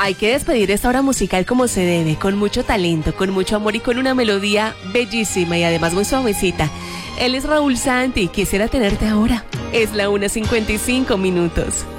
Hay que despedir esta hora musical como se debe, con mucho talento, con mucho amor y con una melodía bellísima y además muy suavecita. Él es Raúl Santi, quisiera tenerte ahora. Es la 1:55 minutos.